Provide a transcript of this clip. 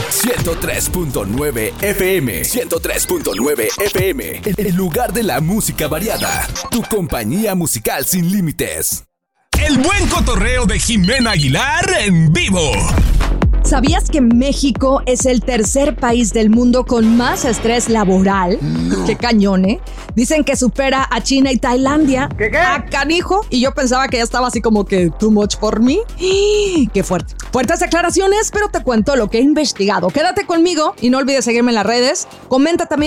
103.9 FM. 103.9 FM. El lugar de la música variada. Tu compañía musical sin límites. El buen cotorreo de Jimena Aguilar en vivo. ¿Sabías que México es el tercer país del mundo con más estrés laboral? No. ¡Qué cañón, eh! Dicen que supera a China y Tailandia. ¿Qué? ¡A canijo! Y yo pensaba que ya estaba así como que too much for me. ¡Qué fuerte! Fuertes declaraciones, pero te cuento lo que he investigado. Quédate conmigo y no olvides seguirme en las redes. Comenta también